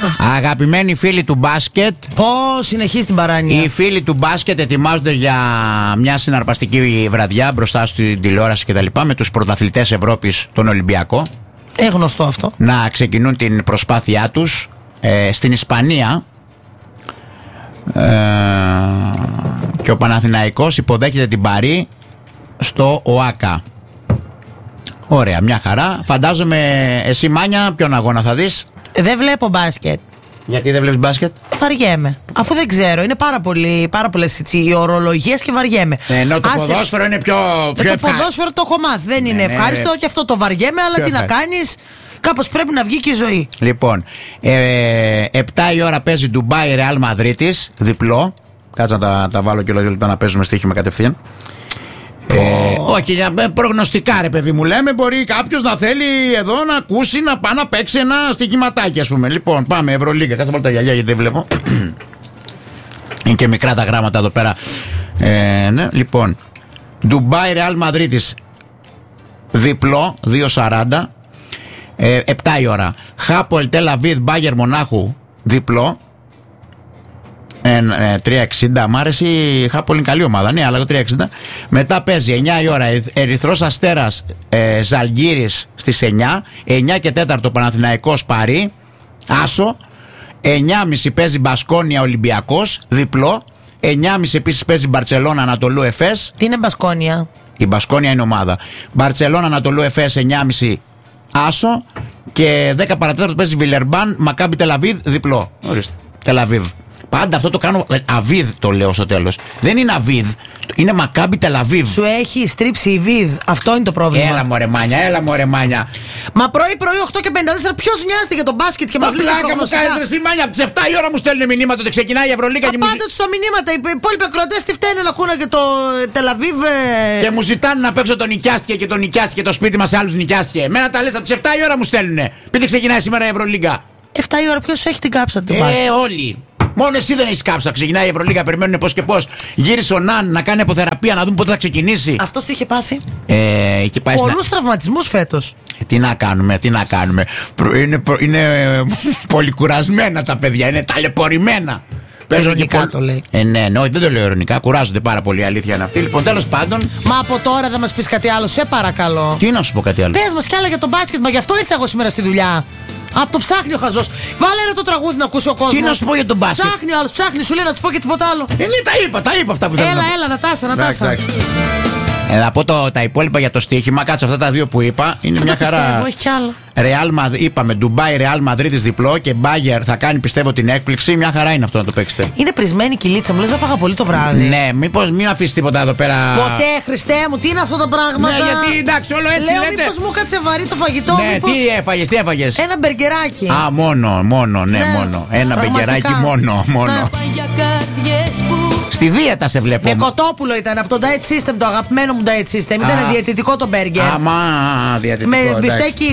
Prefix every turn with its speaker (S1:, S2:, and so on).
S1: Αγαπημένοι φίλοι του μπάσκετ.
S2: Συνεχίζει την παράνοια.
S1: Οι φίλοι του μπάσκετ ετοιμάζονται για μια συναρπαστική βραδιά μπροστά στην τηλεόραση κτλ. Με τους πρωταθλητές Ευρώπης, τον Ολυμπιακό.
S2: Γνωστό αυτό.
S1: Να ξεκινούν την προσπάθειά τους στην Ισπανία. Και ο Παναθηναϊκός υποδέχεται την Παρί στο ΟΑΚΑ. Ωραία, μια χαρά. Φαντάζομαι εσύ, Μάνια, ποιον αγώνα θα δεις?
S2: Δεν βλέπω μπάσκετ.
S1: Γιατί δεν βλέπεις μπάσκετ?
S2: Βαριέμαι. Αφού δεν ξέρω, είναι πάρα πολλές οι ορολογίες και βαριέμαι.
S1: Ενώ το ποδόσφαιρο είναι πιο
S2: το ποδόσφαιρο το έχω μάθει. Δεν είναι ευχάριστο και αυτό το βαριέμαι, αλλά τι να κάνεις. Κάπως πρέπει να βγει και η ζωή. Λοιπόν,
S1: 7 η ώρα παίζει Ντουμπάι Ρεάλ Μαδρίτης, διπλό. Κάτσε να τα βάλω και λεπτά να παίζουμε στοίχημα κατευθείαν. Όχι, για προγνωστικά ρε παιδί μου λέμε. Μπορεί κάποιος να θέλει εδώ να ακούσει, να πάει να παίξει ένα στοιχηματάκι, ας πούμε. Λοιπόν, πάμε Ευρωλίγκα. Κάτσε να βάλω τα γυαλιά γιατί δεν βλέπω. Είναι και μικρά τα γράμματα εδώ πέρα. Ναι, λοιπόν, Ντουμπάι Ρεάλ Μαδρίτης, διπλό, 2.40. 7 η ώρα. Χάπολ Τελ Αβίβ Μπάγερ Μονάχου, διπλό, 3.60. Μ' άρεσε η Χάπολ, είναι καλή ομάδα, ναι, αλλά 3.60. Μετά παίζει 9 η ώρα Ερυθρός Αστέρας Ζαλγκύρης στις 9. 9 και 4 Παναθηναϊκός Παρί, άσο. 9.30 παίζει Μπασκόνια Ολυμπιακός, διπλό. 9.30 επίσης παίζει Μπαρτσελώνα Ανατολού Εφές.
S2: Τι είναι Μπασκόνια?
S1: Η Μπασκόνια είναι ομάδα. Μπαρτσελώνα Ανατολού Εφές 9.30 άσο. Και 10 παρατέταρτο παίζει Βιλερμπάν Μακάμπι Τελαβίβ, διπλό. Ορίστε. Τελαβίβ. Πάντα αυτό το κάνω. Αβίδ το λέω στο τέλος. Δεν είναι Αβίδ, είναι Μακάμπι Τελαβίβ.
S2: Σου έχει στρίψει η Βίδ. Αυτό είναι το πρόβλημα.
S1: Έλα μωρέ Μάνια.
S2: Μα πρωί 8 και 54 ποιος νοιάζεται για τον μπάσκετ και μας λέει προγνωστικά?
S1: Μου κάνεις εσύ, Μάνια, από τις 7 η ώρα μου στέλνουν μηνύματα ότι ξεκινάει η Ευρωλίγκα.
S2: Απάντε τους τα μηνύματα. Οι υπόλοιποι ακροατές τι φταίνε να ακούνε και το Τελαβίβ.
S1: Και μου ζητάνε να παίξω το νοικιάστηκε και το νοικιάστηκε το σπίτι μας σε άλλους νοικιάστηκε. Μένα τα λες από τις 7 η ώρα μου στέλνουνε. Πείτε ξεκινάει σήμερα η Ευρωλίγκα.
S2: 7 η ώρα ποιος έχει την κάψα την μπάσκετ?
S1: Όλοι. Μόνο εσύ δεν έχεις κάψα. Ξεκινάει η Ευρωλίγκα, περιμένουν πώς και πώς. Γύρισε ο Ναν να κάνει αποθεραπεία, να δούμε πότε θα ξεκινήσει.
S2: Αυτός τι είχε πάθει?
S1: Πολλούς
S2: τραυματισμούς φέτος.
S1: Τι να κάνουμε. Είναι πολυκουρασμένα τα παιδιά, είναι ταλαιπωρημένα.
S2: Ειρωνικά το λέει.
S1: Ναι, όχι, δεν το λέω ειρωνικά. Κουράζονται πάρα πολύ, η αλήθεια είναι αυτή. Λοιπόν, τέλος πάντων.
S2: Μα από τώρα θα μας πεις κάτι άλλο, σε παρακαλώ.
S1: Τι να σου πω κάτι άλλο?
S2: Πες μας κι άλλα για τον μπάσκετ, μα γι' αυτό ήρθα εγώ σήμερα στη δουλειά. Από το ψάχνει ο χαζός. Βάλε ρε το τραγούδι να ακούσει ο κόσμος.
S1: Τι να σου πω για τον μπάσκετ?
S2: Ψάχνει ο άλλος, ψάχνει, σου λέει να του πω και τίποτα άλλο.
S1: Ναι, τα είπα αυτά που θέλω.
S2: Έλα, Νατάσα.
S1: Να πω τα υπόλοιπα για το στοίχημα. Κάτσε, αυτά τα δύο που είπα είναι μια χαρά.
S2: Έχει κι άλλο.
S1: Είπαμε Ντουμπάι Ρεάλ Μαδρίτης διπλό και Μπάγερ θα κάνει πιστεύω την έκπληξη. Μια χαρά είναι αυτό να το παίξετε.
S2: Είναι πρισμένη κυλίτσα μου, λες δεν φάγα πολύ το βράδυ.
S1: Ναι, μην αφήσει τίποτα εδώ πέρα.
S2: Ποτέ, Χριστέ μου, τι είναι αυτά τα πράγματα?
S1: Ναι, γιατί εντάξει, όλο έτσι
S2: λέω,
S1: λέτε.
S2: Μήπως μου κάτσε βαρύ το φαγητό?
S1: Ναι, μήπως... τι έφαγες?
S2: Ένα μπεργκεράκι.
S1: Α, μόνο. Ένα μπεργκεράκι μόνο. Στη δίαιτα σε βλέπω.
S2: Με κοτόπουλο ήταν από το Diet System, το αγαπημένο μου Diet System. Ήταν διαιτητικό το μπέργκερ.
S1: Αμά, διαιτητικό.
S2: Με μπιφτέκι